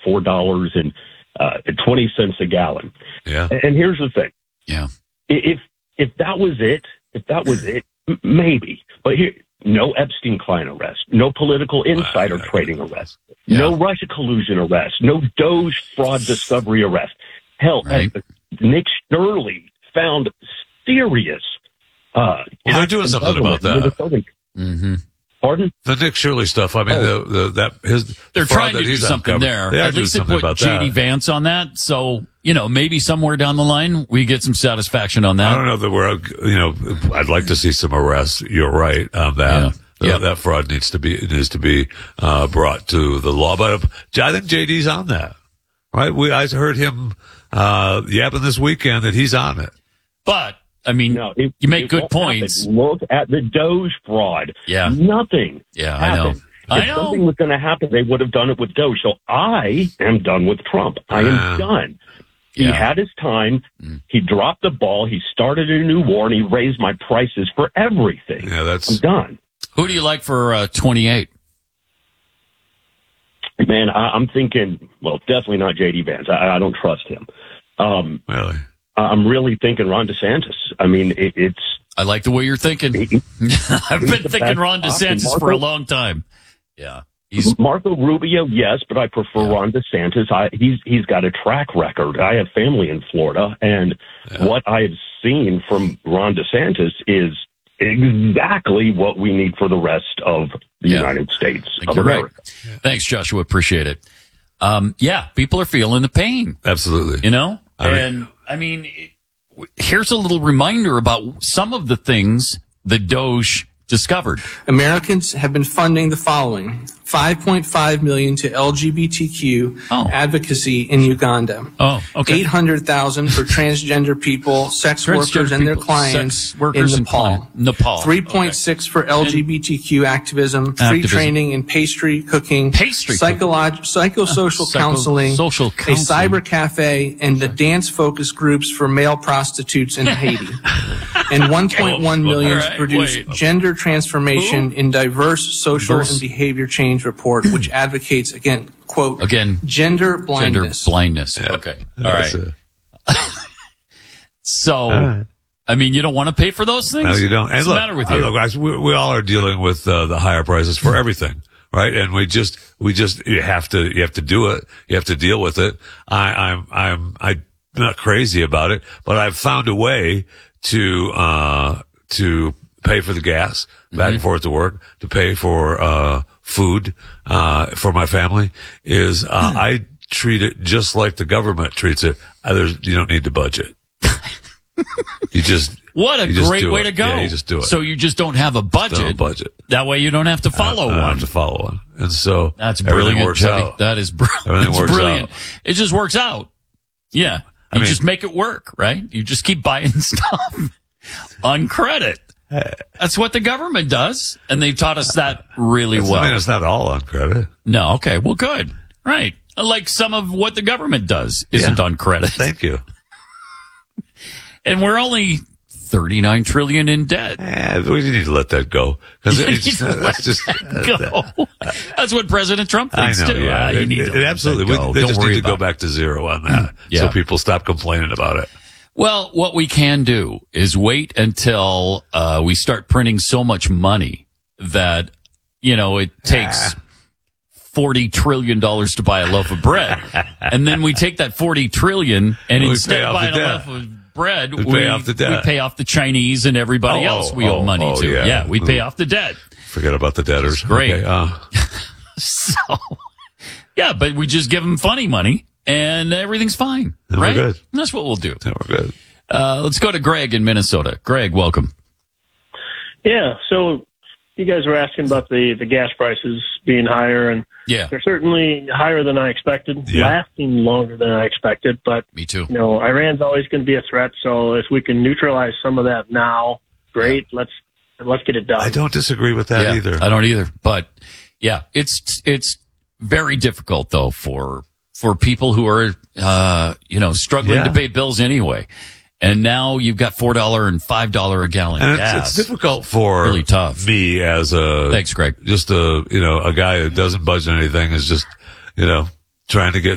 $4.20 a gallon. Yeah. And here's the thing. Yeah. If that was it, maybe. But here, no Epstein-Klein arrest, no political insider trading arrest, no Russia collusion arrest, no Doge fraud discovery arrest. Hell, Nick Shirley found serious. They're doing something about that. Mm-hmm. Pardon? The Nick Shirley stuff. I mean, they're trying to do something there. They At least they put J.D. Vance on that. So, maybe somewhere down the line we get some satisfaction on that. I don't know that I'd like to see some arrests. You're right on that. That fraud needs to be brought to the law. But I think JD's on that. Right? I heard him yapping this weekend that he's on it. But you make good points. Happen. Look at the Doge fraud. Yeah. Nothing. Yeah, happened. If something was going to happen, they would have done it with Doge. So I am done with Trump. I am done. He had his time. He dropped the ball. He started a new war, and he raised my prices for everything. Yeah, I'm done. Who do you like for 28? Man, I'm thinking, definitely not J.D. Vance. I don't trust him. Really? I'm really thinking Ron DeSantis. I mean, it's... I like the way you're thinking. I've been thinking Ron DeSantis for a long time. Yeah. Marco Rubio, yes, but I prefer Ron DeSantis. He's got a track record. I have family in Florida, and what I've seen from Ron DeSantis is exactly what we need for the rest of the United States of America. Right. Thanks, Joshua. Appreciate it. People are feeling the pain. Absolutely. Here's a little reminder about some of the things the Doge discovered. Americans have been funding the following: $5.5 million to LGBTQ advocacy in Uganda. Oh, okay. $800,000 for transgender people, sex workers and their clients in Nepal. $3.6 for LGBTQ activism, free training in pastry cooking, psychosocial counseling, a cyber cafe, and the dance focus groups for male prostitutes in Haiti. And $1.1 million to produce gender transformation in diverse social and behavior change report, which advocates gender blindness. Okay. All right. So, you don't want to pay for those things? No, you don't. What's the matter with you? Look, guys, we all are dealing with the higher prices for everything, right? And you have to do it. You have to deal with it. I'm not crazy about it, but I've found a way to pay for the gas back and forth to work, to pay for food for my family. I treat it just like the government treats it. You don't need to budget. What a great way to go. Yeah, you just do it. So you just don't have a budget. No budget. That way you don't have to follow one. I don't have to follow one. And so that's brilliant. Everything works out. That is brilliant. Everything works brilliant. out. It just works out. Yeah. You just make it work, right? You just keep buying stuff on credit. That's what the government does, and they've taught us that really well. It's not all on credit. No, okay, well, good. Right. Like some of what the government does isn't on credit. Thank you. And we're only $39 trillion in debt. We need to let that go. That's what President Trump thinks, I know, too. Yeah. You need to absolutely. They just need to go back to zero on that, so people stop complaining about it. Well, what we can do is wait until we start printing so much money that, it takes $40 trillion to buy a loaf of bread. And then we take that $40 trillion and instead of buying a loaf of bread, we pay off the debt. We pay off the Chinese and everybody else we owe money to. Yeah, we pay off the debt. Forget about the debtors. That's great. Okay, but we just give them funny money. And everything's fine, and right? We're good. That's what we'll do. Yeah, we're good. Let's go to Greg in Minnesota. Greg, welcome. Yeah, so you guys were asking about the gas prices being higher, and they're certainly higher than I expected, lasting longer than I expected. But me too. Iran's always going to be a threat. So if we can neutralize some of that now, great. Let's get it done. I don't disagree with that either. I don't either. But it's very difficult though for people who are, struggling to pay bills anyway. And now you've got $4 and $5 a gallon gas. It's difficult for really tough. Me as thanks, Greg. Just a guy who doesn't budget anything is just, trying to get